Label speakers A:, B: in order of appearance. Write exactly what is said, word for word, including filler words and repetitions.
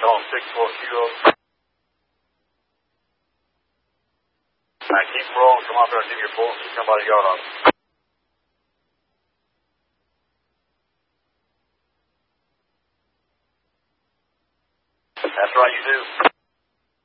A: on six four kilo. Alright, keep rolling. Come out there and give your bullets. Somebody got on. That's right, you do.